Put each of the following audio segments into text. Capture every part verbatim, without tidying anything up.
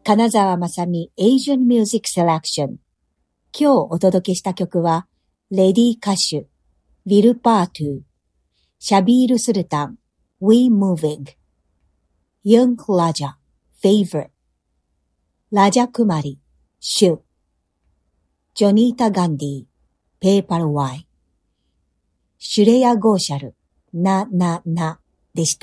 金沢まさみ Asian Music Selection。今日お届けした曲は、レディー歌手、ウィル・パートゥー、シャビール・スルタン、We Moving、ユング・ラジャ、Favorite、ラジャ・クマリ、Shoot、ジョニータ・ガンディ、ペーパル・ワイ、シュレヤ・ゴーシャル、な、な、な、でした。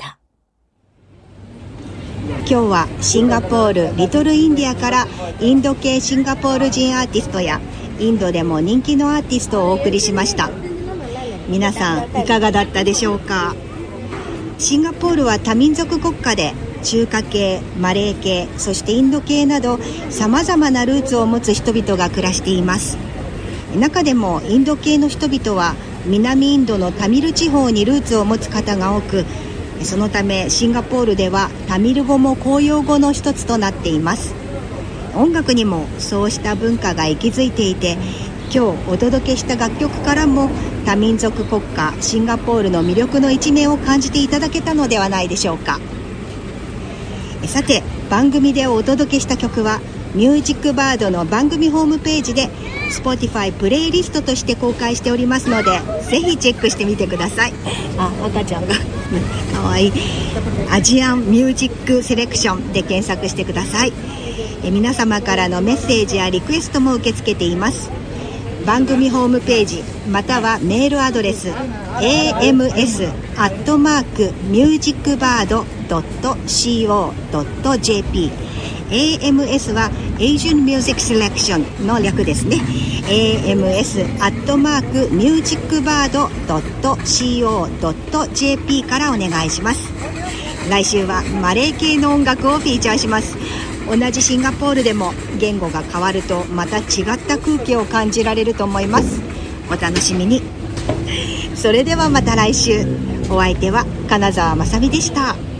今日はシンガポールリトルインディアからインド系シンガポール人アーティストやインドでも人気のアーティストをお送りしました。皆さんいかがだったでしょうか。シンガポールは多民族国家で中華系、マレー系、そしてインド系などさまざまなルーツを持つ人々が暮らしています。中でもインド系の人々は南インドのタミル地方にルーツを持つ方が多く、そのためシンガポールではタミル語も公用語の一つとなっています。音楽にもそうした文化が息づいていて、今日お届けした楽曲からも多民族国家シンガポールの魅力の一面を感じていただけたのではないでしょうか。さて、番組でお届けした曲はミュージックバードの番組ホームページで Spotify プレイリストとして公開しておりますので、ぜひチェックしてみてください。あ、赤ちゃんがかわいい。アジアンミュージックセレクションで検索してください。え皆様からのメッセージやリクエストも受け付けています。番組ホームページまたはメールアドレス エーエムエス アットマーク ミュージックバード ドット コー ドット ジェーピー、 エーエムエス は Asian Music Selection の略ですね。 エーエムエス アットマーク ミュージックバード ドット コー ドット ジェーピー からお願いします。来週はマレー系の音楽をフィーチャーします。同じシンガポールでも言語が変わるとまた違った空気を感じられると思います。お楽しみに。それではまた来週。お相手は金沢まさみでした。